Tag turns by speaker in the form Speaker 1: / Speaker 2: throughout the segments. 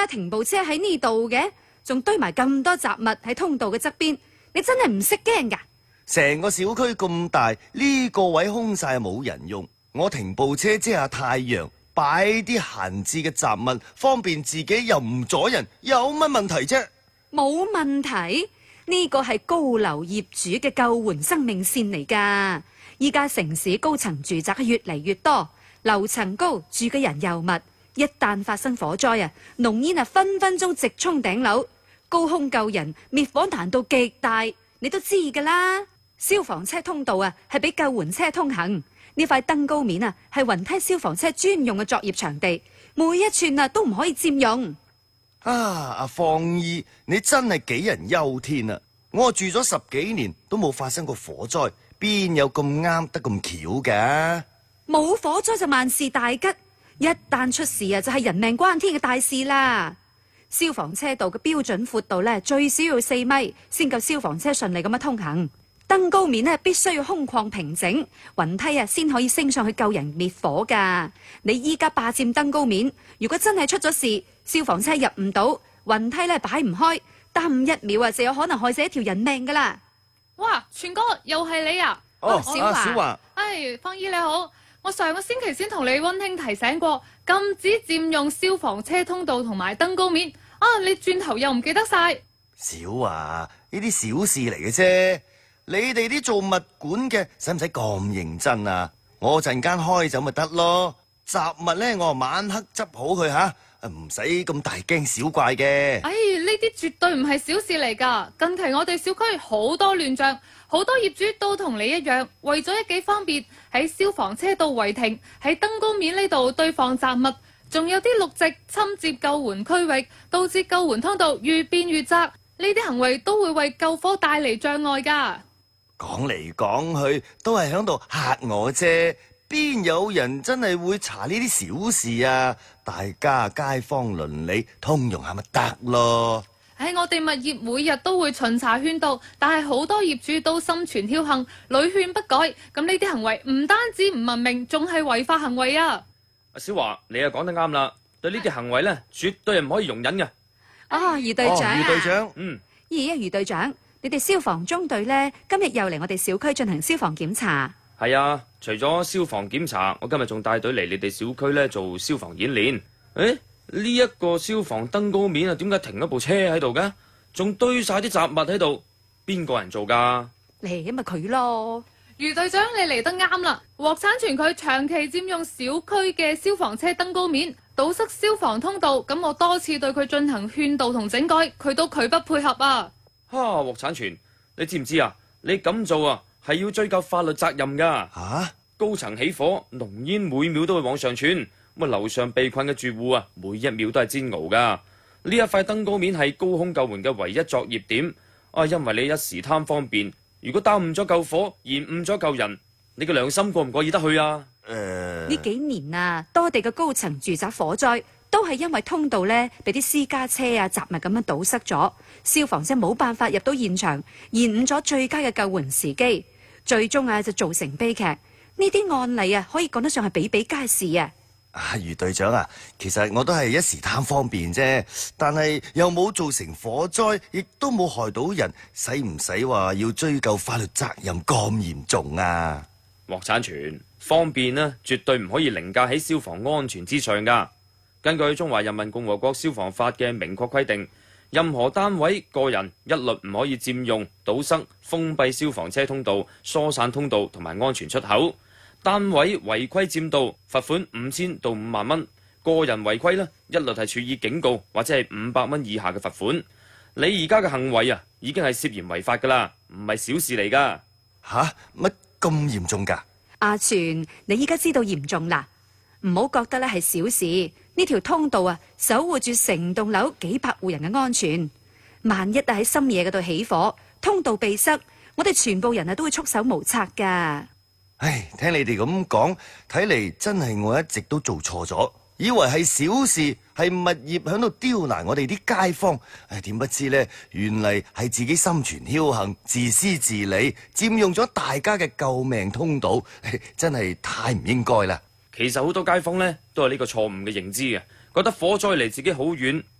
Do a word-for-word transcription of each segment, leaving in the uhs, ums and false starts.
Speaker 1: 停部車喺呢度嘅，仲堆埋咁多雜物喺通道嘅側邊，你真係唔識驚噶？
Speaker 2: 成個小區咁大，呢個位空晒冇人用，我停部車遮下太陽，擺啲閒置嘅雜物，方便自己又唔阻人，有乜問題啫？
Speaker 1: 冇問題，呢個係高樓業主嘅救援生命線嚟噶。依家城市高層住宅越嚟越多，樓層高，住嘅人又密，一旦發生火災啊，濃煙啊分分鐘直衝頂樓，高空救人滅火難度極大，你都知噶啦。消防車通道啊係俾救援車通行，呢塊登高面啊係雲梯消防車專用嘅作業場地，每一寸啊都唔可以佔用。
Speaker 2: 啊，阿芳姨，你真係杞人憂天啊！我住咗十幾年都冇發生過火災，邊有咁啱得咁巧㗎？
Speaker 1: 冇火災就萬事大吉，一旦出事啊就係人命關天嘅大事啦。消防車道嘅標準闊度呢，最少要四米，先夠消防車順利咁樣通行。登高面呢，必須要空曠平整，雲梯啊先可以升上去救人滅火噶。你依家霸佔登高面，如果真係出咗事，消防車入唔到，雲梯呢擺唔開，耽誤一秒啊就有可能害死一條人命噶啦。
Speaker 3: 哇，全哥又係你啊！
Speaker 2: 哦，
Speaker 1: 小華，
Speaker 2: 小華，
Speaker 3: 唉，芳姨你好，我上個星期先同你溫馨提醒過，禁止佔用消防車通道同埋登高面。啊，你轉頭又唔記得晒。
Speaker 2: 小華，呢啲小事嚟嘅啫。你哋啲做物管嘅使唔使咁認真啊？我陣間開走咪得咯。雜物呢，我晚黑執好佢吓，唔使咁大驚小怪嘅。
Speaker 3: 唉，呢啲絕對唔係小事嚟㗎。近期我哋小區好多亂象，好多業主都同你一樣，為咗一己方便，喺消防車道違停，喺登高面呢度堆放雜物，仲有啲綠植侵接救援區域，導致救援通道越變越窄。呢啲行為都會為救火帶嚟障礙㗎。
Speaker 2: 講嚟講去都係響度嚇我啫，邊有人真係會查呢啲小事啊？大家街坊鄰里通融下咪得咯。
Speaker 3: 唉，我哋物業每日都會巡查勸導，但係好多業主都心存僥倖，屢勸不改。咁呢啲行為唔單止唔文明，仲係違法行為啊！
Speaker 4: 阿小華，你又講得啱啦，對呢啲行為咧，絕對係唔可以容忍嘅。
Speaker 1: 哦，余隊長啊，
Speaker 2: 余隊長，
Speaker 4: 嗯，
Speaker 1: 咦啊，余隊長，你哋消防中隊呢，今日又嚟我哋小區進行消防檢查。
Speaker 4: 係啊，除咗消防檢查，我今日仲帶隊嚟你哋小區咧做消防演練。誒，呢一個消防登高面啊，點解停咗部車喺度嘅？仲堆晒啲雜物喺度，邊個人做噶？
Speaker 1: 嚟咪佢咯。
Speaker 3: 余隊長，你嚟得啱啦！獲產權佢長期佔用小區嘅消防車登高面，堵塞消防通道。咁我多次對佢進行勸導同整改，佢都拒不配合啊！
Speaker 4: 哈，獲產權，你知唔知啊？你咁做啊，係要追究法律責任噶。
Speaker 2: 吓、啊，
Speaker 4: 高層起火，濃煙每秒都會往上竄，咁啊樓上被困嘅住戶啊，每一秒都係煎熬噶。呢一塊登高面係高空救援嘅唯一作業點，啊，因為你一時貪方便，如果耽誤咗救火，延誤咗救人，你嘅良心過唔過意得去啊？
Speaker 2: 誒、呃，
Speaker 1: 呢幾年啊，多地嘅高層住宅火災都係因為通道呢俾啲私家車啊雜物咁樣堵塞咗，消防車冇辦法入到現場，延誤咗最佳嘅救援時機，最終啊就造成悲劇。呢啲案例啊可以講得上係比比皆是啊！
Speaker 2: 啊，余隊長啊，其實我都係一時貪方便啫，但係又冇造成火災，亦都冇害到人，使唔使話要追究法律責任咁嚴重啊？
Speaker 4: 獲產權方便呢，絕對唔可以凌駕喺消防安全之上噶。根據《中華人民共和國消防法》嘅明確規定，任何單位、個人一律唔可以佔用、堵塞、封閉消防車通道、疏散通道同埋安全出口。單位違規佔道，罰款五千到五萬蚊；個人違規呢，一律係處以警告或者係五百蚊以下嘅罰款。你而家嘅行為啊，已經係涉嫌違法噶啦，唔係小事嚟噶。
Speaker 2: 吓，乜咁嚴重噶？
Speaker 1: 阿全，你依家知道嚴重啦，唔好覺得咧係小事。呢條通道啊，守護住成棟樓幾百戶人嘅安全。萬一啊喺深夜嗰度起火，通道被塞，我哋全部人啊都會束手無策噶。
Speaker 2: 唉，聽你哋咁講，睇嚟真係我一直都做錯咗，以為係小事，係物業響度刁難我哋啲街坊。唉，點不知呢？原嚟係自己心存僥倖、自私自利，佔用咗大家嘅救命通道，真係太唔應該啦。
Speaker 4: 其實好多街坊呢，都係呢個錯誤嘅認知嘅，覺得火災離自己好遠，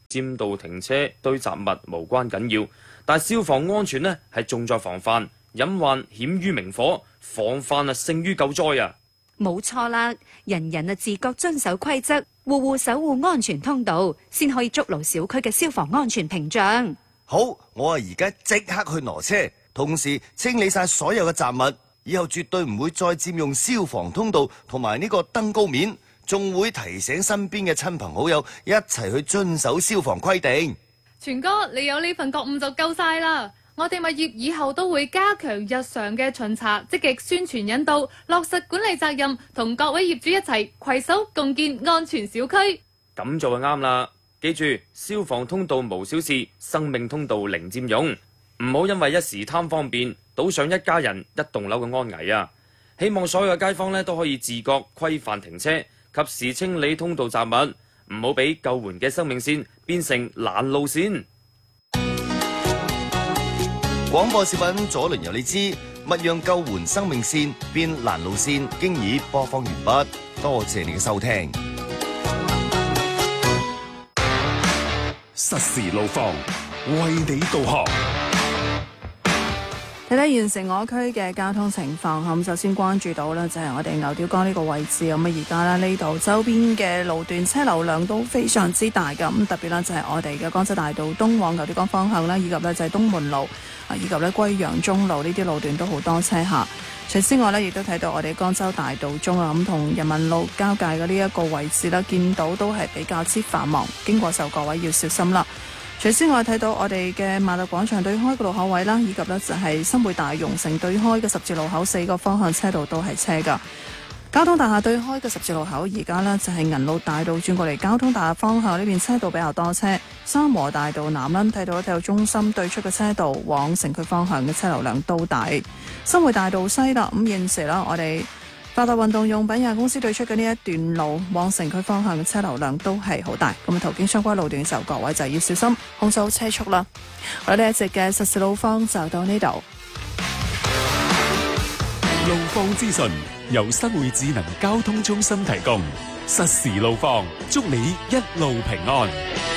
Speaker 4: 佔道停車堆雜物無關緊要，但消防安全呢係重在防範，隱患險於明火，防範啊勝於救災啊！
Speaker 1: 冇錯啦，人人啊自覺遵守規則，戶戶守護安全通道，先可以築牢小區嘅消防安全屏障。
Speaker 2: 好，我啊而家即刻去挪車，同時清理晒所有嘅雜物，以後絕對唔會再佔用消防通道同埋呢個登高面，仲會提醒身邊嘅親朋好友一齊去遵守消防規定。
Speaker 3: 全哥，你有呢份覺悟就夠晒啦！我哋物業以後都會加強日常嘅巡查，積極宣傳引導，落實管理責任，同各位業主一齊攜手共建安全小區。
Speaker 4: 咁做就啱啦！記住，消防通道無小事，生命通道零佔用，唔好因為一時貪方便，賭上一家人一棟樓嘅安危啊！希望所有嘅街坊呢都可以自覺規範停車，及時清理通道雜物，唔好俾救援嘅生命線變成攔路線。
Speaker 2: 廣播視頻左鄰右里知，乜讓救援生命線變攔路線，經已播放完畢，多謝你嘅收聽。
Speaker 5: 實時路況，為你導航。
Speaker 6: 睇睇完成我區嘅交通情況，咁首先關注到呢就係我哋牛屌江呢個位置，咁啊而家呢呢度周邊嘅路段車流量都非常之大㗎，咁特別呢就係我哋嘅江州大道東往牛屌江方向啦，以及呢就係東門路啊，以及呢歸陽中路呢啲路段都好多車客。除此之外呢，亦都睇到我哋江州大道中啊，咁同人民路交界嘅呢一個位置啦，見到都係比較之繁忙，經過時候各位要小心啦。除此之外，睇到我哋嘅馬特廣場對開嘅路口位啦，以及呢就係新會大融城對開嘅十字路口四個方向車道都係車噶。交通大廈對開嘅十字路口而家呢就係銀路大道轉過嚟交通大廈方向呢邊車道比較多車。三和大道南啦，睇到體育中心對出嘅車道往城區方向嘅車流量都大。新會大道西啦，咁現時啦，我哋發達運動用品有限公司對出嘅呢一段路往城區方向嘅車流量都係好大，咁啊途經相關路段嘅時候，各位就要小心控制好車速啦。我哋呢一節嘅實時路況就到呢度。
Speaker 5: 路況資訊由新會智能交通中心提供，實時路況，祝你一路平安。